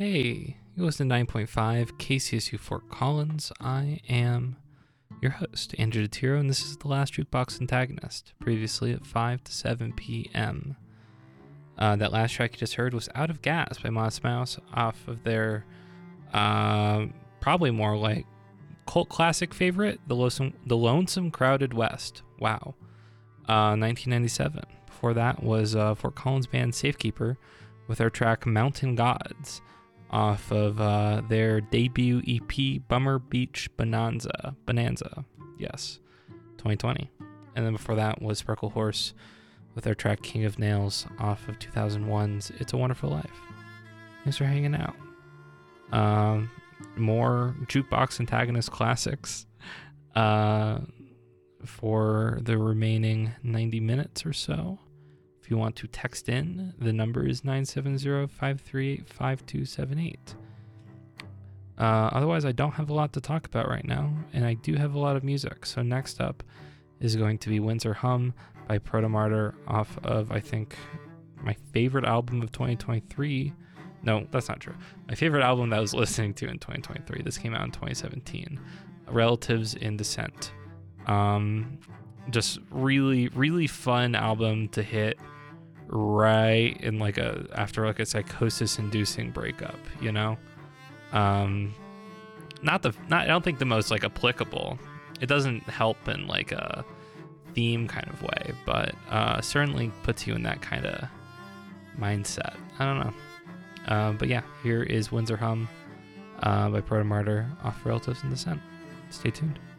Hey, you listen to 9.5 KCSU Fort Collins. I am your host, Andrew DeTiro, and this is The Last Jukebox Antagonist, previously at 5 to 7 p.m. That last track you just heard was Out of Gas by Modest Mouse off of their probably more like cult classic favorite, The Lonesome Crowded West. Wow. 1997. Before that was Fort Collins band Safekeeper with their track Mountain Gods off of their debut EP Bummer Beach Bonanza. Yes, 2020. And then before that was Sparkle Horse with their track King of Nails off of 2001's It's a Wonderful Life. Thanks for hanging out. More Jukebox Antagonist classics for the remaining 90 minutes or so. If you want to text in, the number is 970-538-5278. Otherwise, I don't have a lot to talk about right now, and I do have a lot of music. So next up is going to be Windsor Hum by Protomartyr off of, I think, my favorite album of 2023. No, that's not true. My favorite album that I was listening to in 2023. This came out in 2017. Relatives in Descent. Just really, really fun album to hit right in after a psychosis-inducing breakup, you know? I don't think the most applicable. It doesn't help in a theme kind of way, but certainly puts you in that kind of mindset. I don't know. But yeah, here is Windsor Hum by Protomartyr off Relatives in Descent. Stay tuned.